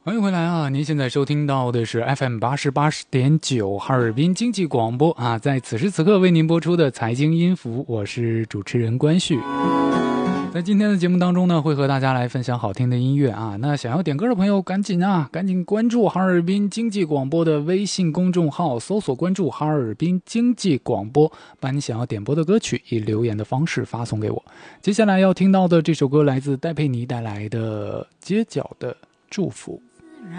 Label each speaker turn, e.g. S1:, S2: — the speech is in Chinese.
S1: 欢迎回来啊！您现在收听到的是 FM88.9哈尔滨经济广播啊，在此时此刻为您播出的财经音符，我是主持人关旭。在今天的节目当中呢，会和大家来分享好听的音乐啊。那想要点歌的朋友，赶紧关注哈尔滨经济广播的微信公众号，搜索关注哈尔滨经济广播，把你想要点播的歌曲以留言的方式发送给我。接下来要听到的这首歌来自戴佩妮带来的《街角的祝福》。